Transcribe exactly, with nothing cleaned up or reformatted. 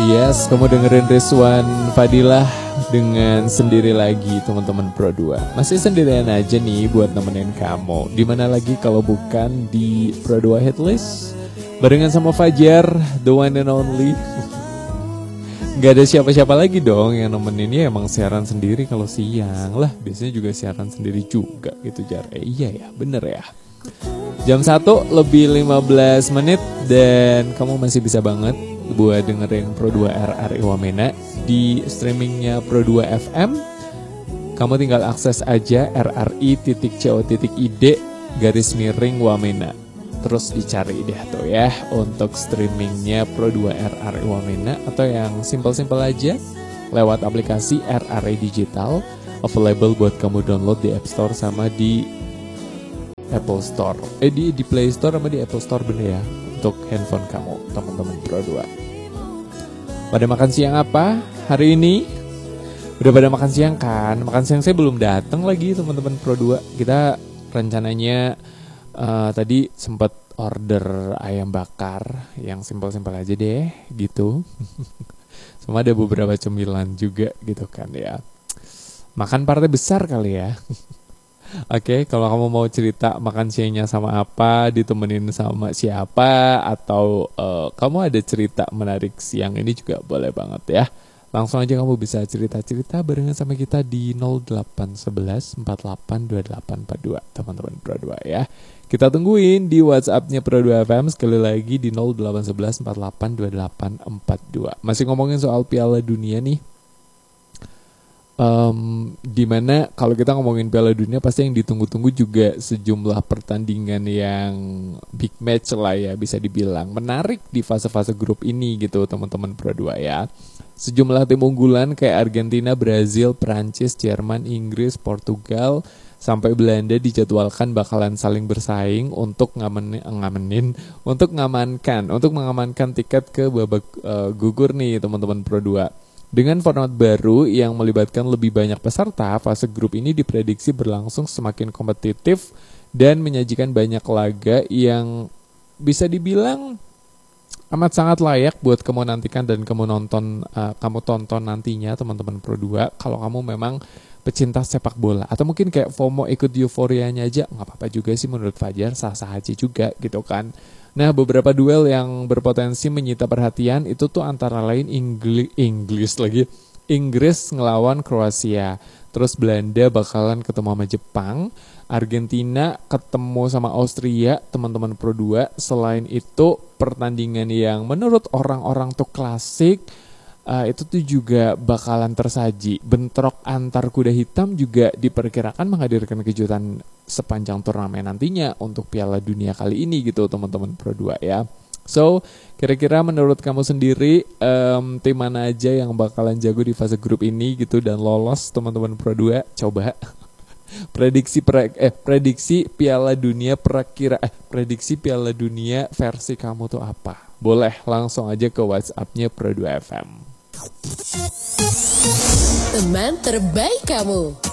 Yes, kamu dengerin Rizwan Fadilah dengan Sendiri Lagi, teman-teman Pro dua. Masih sendirian aja nih buat nemenin kamu. Dimana lagi kalau bukan di Pro dua Hitlist barengan sama Fajar, the one and only. Gak ada siapa-siapa lagi dong yang nemeninnya, emang siaran sendiri kalau siang lah. Biasanya juga siaran sendiri juga gitu Jar. Eh, iya ya, bener ya. Jam satu lebih lima belas menit dan kamu masih bisa banget buat dengerin Pro dua R R I Wamena di streamingnya Pro dua F M. Kamu tinggal akses aja r r i titik co titik i d garis miring Wamena. Terus dicari deh tuh ya untuk streamingnya Pro dua R R I Wamena, atau yang simpel-simpel aja lewat aplikasi R R I Digital, available buat kamu download di App Store sama di Apple Store. Eh di, di Play Store sama di Apple Store, bener ya, untuk handphone kamu, teman-teman Pro dua. Pada makan siang apa hari ini? Udah pada makan siang kan? Makan siang saya belum datang lagi, teman-teman Pro dua. Kita rencananya uh, tadi sempat order ayam bakar yang simpel-simpel aja deh gitu. Sama ada beberapa cemilan juga gitu kan ya. Makan partai besar kali ya. Oke, okay, kalau kamu mau cerita makan siangnya sama apa, ditemenin sama siapa, atau uh, kamu ada cerita menarik siang ini juga boleh banget ya. Langsung aja kamu bisa cerita-cerita barengan sama kita di nol delapan satu satu empat delapan dua delapan empat dua, teman-teman Pro dua ya. Kita tungguin di WhatsApp-nya Pro dua F M sekali lagi di nol delapan satu satu empat delapan dua delapan empat dua. Masih ngomongin soal Piala Dunia nih. Um, dimana kalau kita ngomongin Piala Dunia pasti yang ditunggu-tunggu juga sejumlah pertandingan yang big match lah ya, bisa dibilang menarik di fase-fase grup ini gitu teman-teman Pro dua ya. Sejumlah tim unggulan kayak Argentina, Brazil, Prancis, Jerman, Inggris, Portugal sampai Belanda dijadwalkan bakalan saling bersaing untuk ngamenin, ngamenin untuk ngamankan untuk mengamankan tiket ke babak uh, gugur nih teman-teman Pro dua. Dengan format baru yang melibatkan lebih banyak peserta, fase grup ini diprediksi berlangsung semakin kompetitif dan menyajikan banyak laga yang bisa dibilang amat sangat layak buat kamu nantikan dan kamu nonton, uh, kamu tonton nantinya teman-teman Pro dua. Kalau kamu memang pecinta sepak bola atau mungkin kayak FOMO ikut euforianya aja, nggak apa-apa juga sih menurut Fajar, sah-sah aja juga gitu kan. Nah, beberapa duel yang berpotensi menyita perhatian itu tuh antara lain Ingli- Inggris lagi. Inggris ngelawan Kroasia. Terus Belanda bakalan ketemu sama Jepang. Argentina ketemu sama Austria, teman-teman Pro dua. Selain itu, pertandingan yang menurut orang-orang tuh klasik, uh, itu tuh juga bakalan tersaji. Bentrok antar kuda hitam juga diperkirakan menghadirkan kejutan sepanjang turnamen nantinya untuk Piala Dunia kali ini gitu teman-teman Pro dua ya. So, kira-kira menurut kamu sendiri um, tim mana aja yang bakalan jago di fase grup ini gitu dan lolos teman-teman Pro dua? Coba prediksi pre- eh prediksi Piala Dunia perakira eh prediksi Piala Dunia versi kamu tuh apa? Boleh langsung aja ke WhatsApp-nya Pro dua F M. Teman terbaik kamu.